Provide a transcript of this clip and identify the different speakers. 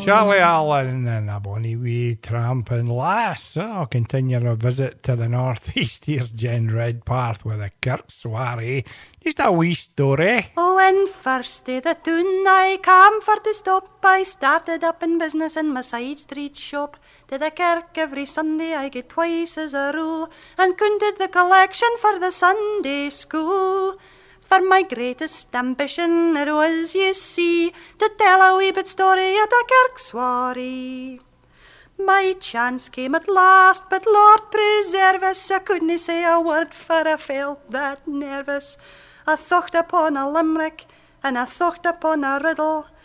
Speaker 1: Charlie Allen and a bonny wee tramping lass. So, continuing a visit to the northeast. Here's Jen Redpath with a Kirk Soiree. Just a wee story.
Speaker 2: Oh, when first day the tune I came for to stop, I started up in business in my side street shop. To the kirk every Sunday I get twice as a rule, and counted the collection for the Sunday school. For my greatest ambition it was, you see, to tell a wee bit story at a kirk soiree. My chance came at last, but Lord preserve us, I couldn't say a word for I felt that nervous. I thought upon a limerick, and I thought upon a riddle,